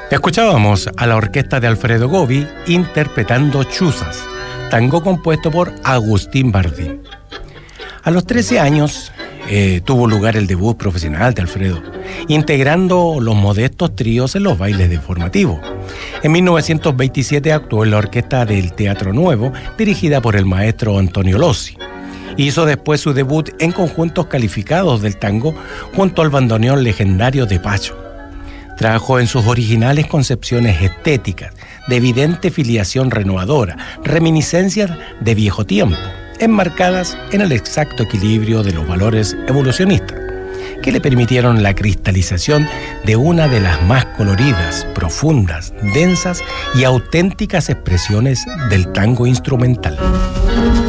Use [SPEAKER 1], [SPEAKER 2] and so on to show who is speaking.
[SPEAKER 1] Escuchábamos a la orquesta de Alfredo Gobi interpretando Chuzas, tango compuesto por Agustín Bardín. A los 13 años tuvo lugar el debut profesional de Alfredo, integrando los modestos tríos en los bailes de formativo. En 1927 actuó en la orquesta del Teatro Nuevo, dirigida por el maestro Antonio Lossi. Hizo después su debut en conjuntos calificados del tango junto al bandoneón legendario de Pacho. Trabajó en sus originales concepciones estéticas, de evidente filiación renovadora, reminiscencias de viejo tiempo, enmarcadas en el exacto equilibrio de los valores evolucionistas, que le permitieron la cristalización de una de las más coloridas, profundas, densas y auténticas expresiones del tango instrumental.